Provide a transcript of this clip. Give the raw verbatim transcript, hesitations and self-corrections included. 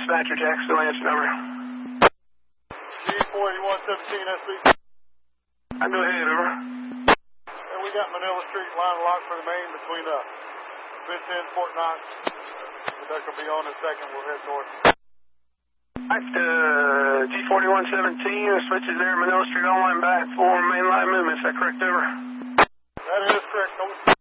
dispatcher, Jack. Still answer number. G forty-one seventeen S B. I go ahead, over. And we got Manila Street line locked for the main between uh, Vincennes and Fort Knox. Conductor will be on in a second. We'll head north. Alright, uh, G forty-one seventeen, switches there, Manila Street online back for mainline movement. Is that correct, over? That is correct, over.